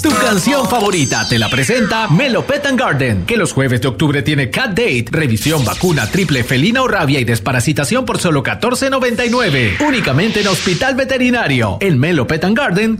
Tu canción favorita te la presenta Melo Pet and Garden, que los jueves de octubre tiene Cat Date, revisión, vacuna, triple felina o rabia y desparasitación por solo $14.99. Únicamente en Hospital Veterinario. En Melo Pet and Garden